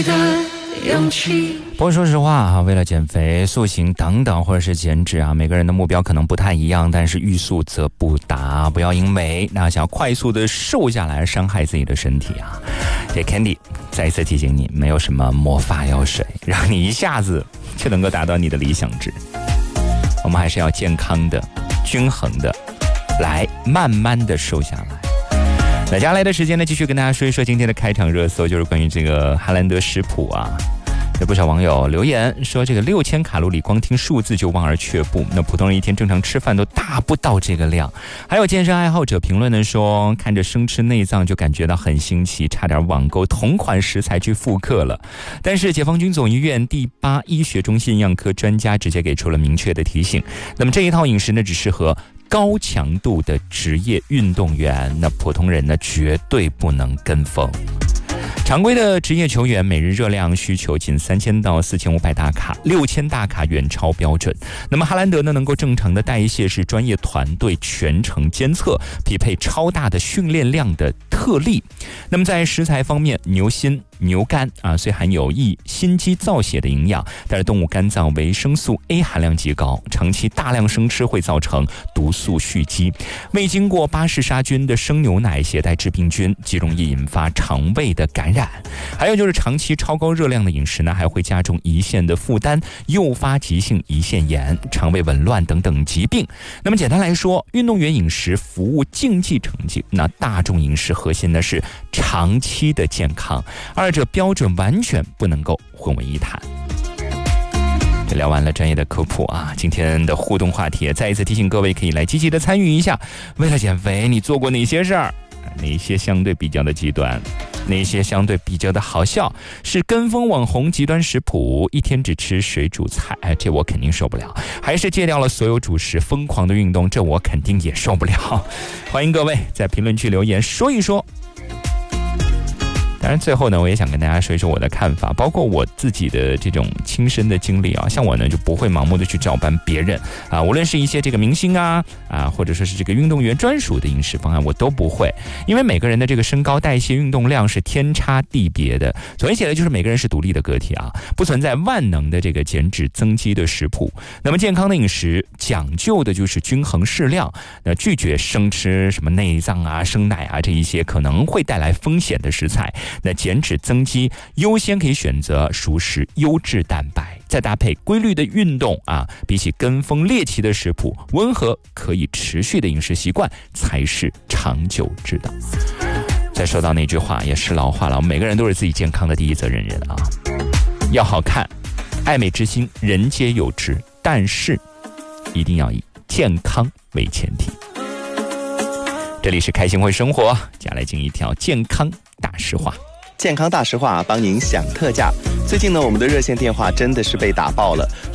的勇气。 不过说实话啊，为了减肥、塑形等等，或者是减脂啊，每个人的目标可能不太一样，但是欲速则不达，不要因为想要快速的瘦下来伤害自己的身体啊。这 Candy 再一次提醒你，没有什么魔法药水让你一下子就能够达到你的理想值，我们还是要健康的、均衡的来慢慢的瘦下来。那接下来的时间呢，继续跟大家说一说今天的开场热搜，就是关于这个哈兰德食谱啊。有不少网友留言说，这个6000卡路里光听数字就望而却步，那普通人一天正常吃饭都达不到这个量。还有健身爱好者评论的说，看着生吃内脏就感觉到很新奇，差点网购同款食材去复刻了。但是解放军总医院第8医学中心营养科专家直接给出了明确的提醒，那么这一套饮食呢，只适合高强度的职业运动员，那普通人呢绝对不能跟风。常规的职业球员每日热量需求仅3000到4500大卡，6000大卡远超标准。那么哈兰德呢，能够正常的代谢是专业团队全程监测，匹配超大的训练量的特例。那么在食材方面，牛心、牛肝啊，虽含有益心肌造血的营养，但是动物肝脏维生素 A 含量极高，长期大量生吃会造成毒素蓄积。未经过巴氏杀菌的生牛奶携带致病菌，极容易引发肠胃的感染。还有就是长期超高热量的饮食呢，还会加重胰腺的负担，诱发急性胰腺炎、肠胃紊乱等等疾病。那么简单来说，运动员饮食服务竞技成绩，那大众饮食核心呢是长期的健康，二者标准完全不能够混为一谈。这聊完了专业的科普啊，今天的互动话题再一次提醒各位可以来积极的参与一下。为了减肥，你做过哪些事儿？哪些相对比较的极端？哪些相对比较的好笑？是跟风网红极端食谱，一天只吃水煮菜，这我肯定受不了。还是戒掉了所有主食，疯狂的运动，这我肯定也受不了。欢迎各位在评论区留言说一说。当然最后呢，我也想跟大家说一说我的看法，包括我自己的这种亲身的经历啊。像我呢，就不会盲目的去照搬别人啊，无论是一些这个明星啊，或者说是这个运动员专属的饮食方案，我都不会，因为每个人的这个身高、代谢、运动量是天差地别的。总结起来就是每个人是独立的个体啊，不存在万能的这个减脂增肌的食谱。那么健康的饮食讲究的就是均衡适量，那拒绝生吃什么内脏啊、生奶啊这一些可能会带来风险的食材。那减脂增肌优先可以选择熟食优质蛋白，再搭配规律的运动啊，比起跟风猎奇的食谱，温和可以持续的饮食习惯才是长久之道。再说到那句话也是老话了，我们每个人都是自己健康的第一责任人啊。要好看，爱美之心人皆有之，但是一定要以健康为前提。这里是开心会生活，接下来进一条健康大实话。 健康大实话帮您享特价。最近呢，我们的热线电话真的是被打爆了。